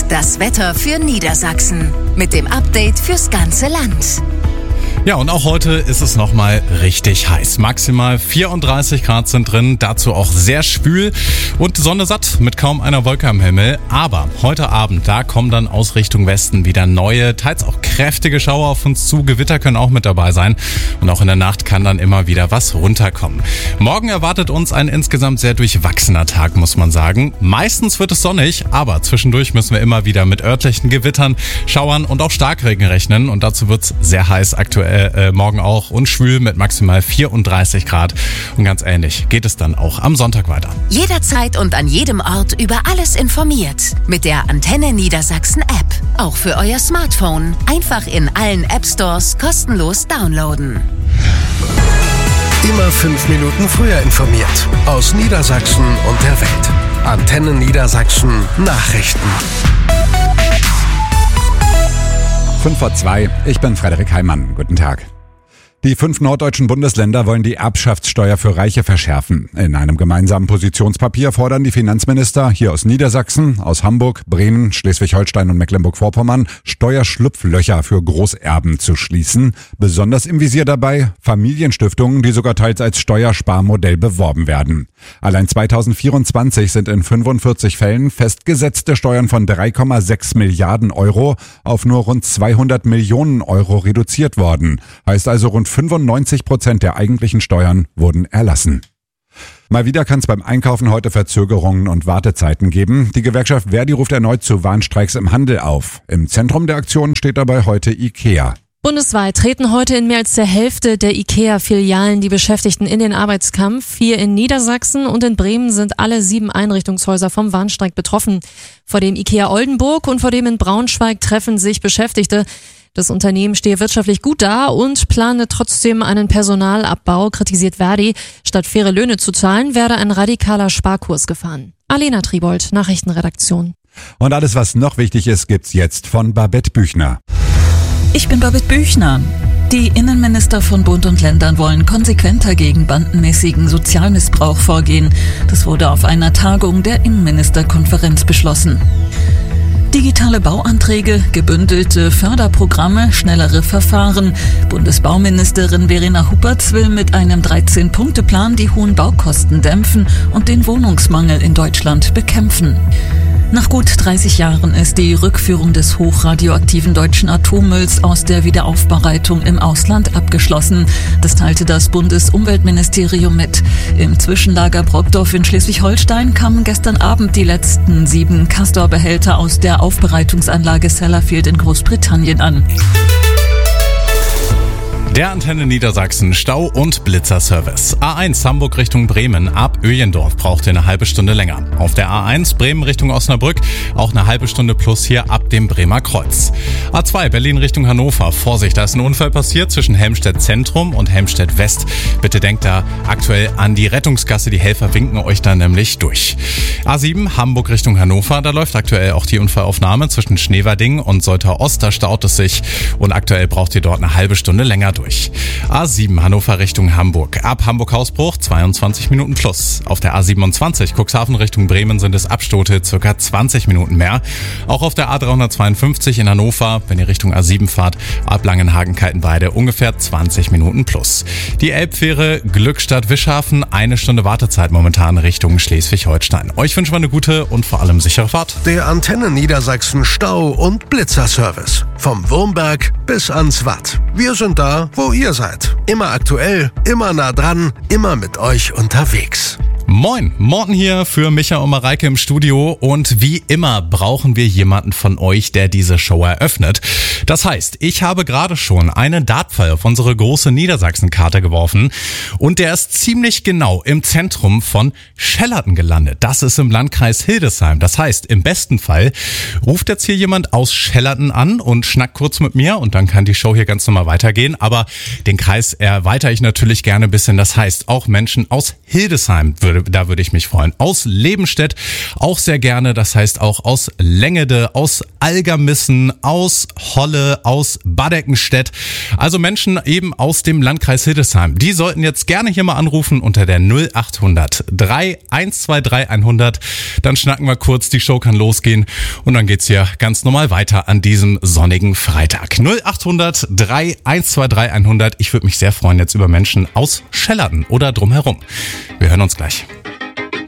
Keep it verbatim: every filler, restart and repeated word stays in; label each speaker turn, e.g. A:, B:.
A: das Wetter für Niedersachsen. Mit dem Update fürs ganze Land.
B: Ja, und auch heute ist es nochmal richtig heiß. Maximal vierunddreißig Grad sind drin, dazu auch sehr schwül und Sonne satt mit kaum einer Wolke am Himmel. Aber heute Abend, da kommen dann aus Richtung Westen wieder neue, teils auch kräftige Schauer auf uns zu. Gewitter können auch mit dabei sein und auch in der Nacht kann dann immer wieder was runterkommen. Morgen erwartet uns ein insgesamt sehr durchwachsener Tag, muss man sagen. Meistens wird es sonnig, aber zwischendurch müssen wir immer wieder mit örtlichen Gewittern, Schauern und auch Starkregen rechnen. Und dazu wird es sehr heiß aktuell. Äh, morgen auch und schwül mit maximal vierunddreißig Grad. Und ganz ähnlich geht es dann auch am Sonntag weiter.
A: Jederzeit und an jedem Ort über alles informiert. Mit der Antenne Niedersachsen App. Auch für euer Smartphone. Einfach in allen App Stores kostenlos downloaden.
C: Immer fünf Minuten früher informiert. Aus Niedersachsen und der Welt. Antenne Niedersachsen Nachrichten.
D: fünf vor zwei, ich bin Frederik Heimann. Guten Tag. Die fünf norddeutschen Bundesländer wollen die Erbschaftssteuer für Reiche verschärfen. In einem gemeinsamen Positionspapier fordern die Finanzminister hier aus Niedersachsen, aus Hamburg, Bremen, Schleswig-Holstein und Mecklenburg-Vorpommern Steuerschlupflöcher für Großerben zu schließen. Besonders im Visier dabei Familienstiftungen, die sogar teils als Steuersparmodell beworben werden. Allein zweitausendvierundzwanzig sind in fünfundvierzig Fällen festgesetzte Steuern von drei Komma sechs Milliarden Euro auf nur rund zweihundert Millionen Euro reduziert worden. Heißt also, rund fünfundneunzig Prozent der eigentlichen Steuern wurden erlassen. Mal wieder kann es beim Einkaufen heute Verzögerungen und Wartezeiten geben. Die Gewerkschaft Verdi ruft erneut zu Warnstreiks im Handel auf. Im Zentrum der Aktion steht dabei heute IKEA.
E: Bundesweit treten heute in mehr als der Hälfte der IKEA-Filialen die Beschäftigten in den Arbeitskampf. Hier in Niedersachsen und in Bremen sind alle sieben Einrichtungshäuser vom Warnstreik betroffen. Vor dem IKEA Oldenburg und vor dem in Braunschweig treffen sich Beschäftigte. Das Unternehmen stehe wirtschaftlich gut da und plane trotzdem einen Personalabbau, kritisiert Verdi. Statt faire Löhne zu zahlen, werde ein radikaler Sparkurs gefahren. Alena Tribold, Nachrichtenredaktion.
D: Und alles, was noch wichtig ist, gibt's jetzt von Babette Büchner.
F: Ich bin Babette Büchner. Die Innenminister von Bund und Ländern wollen konsequenter gegen bandenmäßigen Sozialmissbrauch vorgehen. Das wurde auf einer Tagung der Innenministerkonferenz beschlossen. Digitale Bauanträge, gebündelte Förderprogramme, schnellere Verfahren. Bundesbauministerin Verena Huppertz will mit einem dreizehn-Punkte-Plan die hohen Baukosten dämpfen und den Wohnungsmangel in Deutschland bekämpfen. Nach gut dreißig Jahren ist die Rückführung des hochradioaktiven deutschen Atommülls aus der Wiederaufbereitung im Ausland abgeschlossen. Das teilte das Bundesumweltministerium mit. Im Zwischenlager Brockdorf in Schleswig-Holstein kamen gestern Abend die letzten sieben Castor-Behälter aus der Aufbereitungsanlage Sellafield in Großbritannien an.
B: Der Antenne Niedersachsen Stau- und Blitzerservice. A eins Hamburg Richtung Bremen ab Öjendorf braucht ihr eine halbe Stunde länger. Auf der A eins Bremen Richtung Osnabrück auch eine halbe Stunde plus hier ab dem Bremer Kreuz. A zwei Berlin Richtung Hannover. Vorsicht, da ist ein Unfall passiert zwischen Helmstedt Zentrum und Helmstedt West. Bitte denkt da aktuell an die Rettungsgasse. Die Helfer winken euch da nämlich durch. A sieben Hamburg Richtung Hannover. Da läuft aktuell auch die Unfallaufnahme zwischen Schneverding und Soltau-Ost. Da staut es sich und aktuell braucht ihr dort eine halbe Stunde länger durch. A sieben Hannover Richtung Hamburg. Ab Hamburg-Hausbruch zweiundzwanzig Minuten plus. Auf der A siebenundzwanzig Cuxhaven Richtung Bremen sind es Abstoße circa zwanzig Minuten mehr. Auch auf der A dreihundertzweiundfünfzig in Hannover, wenn ihr Richtung A sieben fahrt, ab Langenhagen-Kaltenweide ungefähr zwanzig Minuten plus. Die Elbfähre Glückstadt-Wischhafen, eine Stunde Wartezeit momentan Richtung Schleswig-Holstein. Euch wünschen wir eine gute und vor allem sichere Fahrt.
C: Der Antenne Niedersachsen Stau- und Blitzerservice. Vom Wurmberg bis ans Watt. Wir sind da, wo ihr seid. Immer aktuell, immer nah dran, immer mit euch unterwegs.
B: Moin, Morten hier für Micha und Mareike im Studio und wie immer brauchen wir jemanden von euch, der diese Show eröffnet. Das heißt, ich habe gerade schon einen Dartpfeil auf unsere große Niedersachsen-Karte geworfen und der ist ziemlich genau im Zentrum von Schellerten gelandet. Das ist im Landkreis Hildesheim. Das heißt, im besten Fall ruft jetzt hier jemand aus Schellerten an und schnackt kurz mit mir und dann kann die Show hier ganz normal weitergehen. Aber den Kreis erweitere ich natürlich gerne ein bisschen. Das heißt, auch Menschen aus Hildesheim würde da würde ich mich freuen. Aus Lebenstedt auch sehr gerne, das heißt auch aus Längede, aus Algermissen, aus Holle, aus Badeckenstedt. Also Menschen eben aus dem Landkreis Hildesheim. Die sollten jetzt gerne hier mal anrufen unter der null acht hundert drei eins zwei drei hundert. Dann schnacken wir kurz, die Show kann losgehen und dann geht's hier ganz normal weiter an diesem sonnigen Freitag. null acht hundert drei eins zwei drei hundert. Ich würde mich sehr freuen jetzt über Menschen aus Schellerden oder drumherum. Wir hören uns gleich.